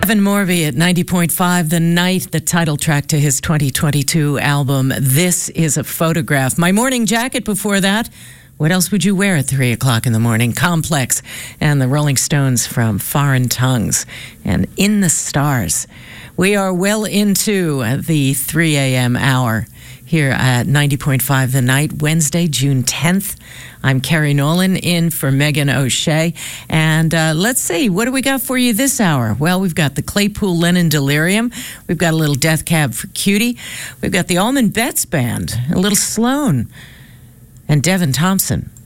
Evan Morby at 90.5 The Night, the title track to his 2022 album, This Is a Photograph. My Morning Jacket before that. What else would you wear at 3 o'clock in the morning? Complex and the Rolling Stones from Foreign Tongues and In the Stars. We are well into the 3 a.m. hour here at 90.5 The Night, Wednesday, June 10th. I'm Carrie Nolan in for Megan O'Shea. And let's see, what do we got for you this hour? Well, we've got the Claypool Lennon Delirium. We've got a little Death Cab for Cutie. We've got the Allman Betts Band, a little Sloan, and Devin Thompson.